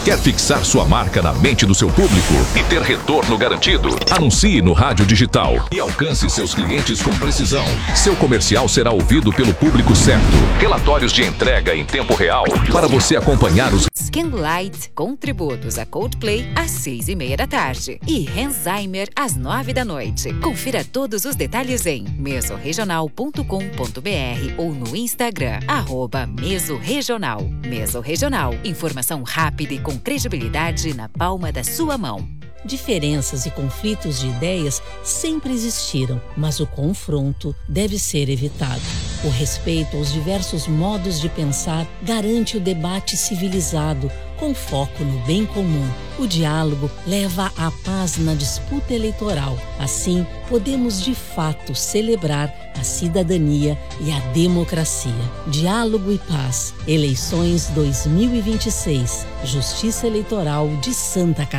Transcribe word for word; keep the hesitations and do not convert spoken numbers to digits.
Quer fixar sua marca na mente do seu público e ter retorno garantido? Anuncie no rádio digital e alcance seus clientes com precisão. Seu comercial será ouvido pelo público certo. Relatórios de entrega em tempo real para você acompanhar os Candlelight com tributos a Coldplay às seis e meia da tarde e Henzheimer às nove da noite. Confira todos os detalhes em mesoregional ponto com ponto br ou no Instagram, arroba mesoregional. Mesoregional, informação rápida e com credibilidade na palma da sua mão. Diferenças e conflitos de ideias sempre existiram, mas o confronto deve ser evitado. O respeito aos diversos modos de pensar garante o debate civilizado, com foco no bem comum. O diálogo leva à paz na disputa eleitoral. Assim, podemos de fato celebrar a cidadania e a democracia. Diálogo e paz. Eleições dois mil e vinte e seis. Justiça Eleitoral de Santa Catarina.